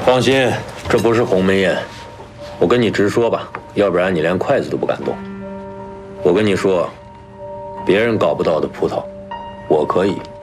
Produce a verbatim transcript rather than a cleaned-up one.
放心，这不是鸿门宴。我跟你直说吧，要不然你连筷子都不敢动。我跟你说，别人搞不到的葡萄，我可以。